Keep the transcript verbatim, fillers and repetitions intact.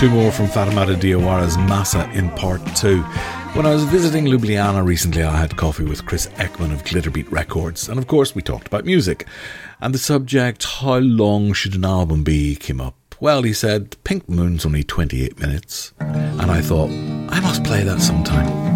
two more from Fatoumata Diawara's Massa in part two. When I was visiting Ljubljana recently, I had coffee with Chris Ekman of Glitterbeat Records, and of course we talked about music. And the subject, how long should an album be, came up. Well, he said, Pink Moon's only twenty-eight minutes. And I thought, I must play that sometime.